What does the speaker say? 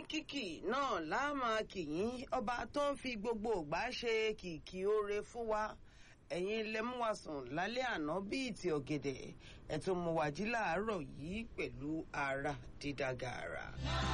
kíkì náà láàmà kìyìn ọba tó ń fi gbogbo ògbà ṣe kìkì oore fún wa. Ẹ̀yin lẹ mú wa sùn lálẹ́ àná bí ìtì ọ̀gẹ̀dẹ̀ ẹ̀ tún mú wa jí láàárọ̀ yìí pẹ̀lú ara dídágàrà.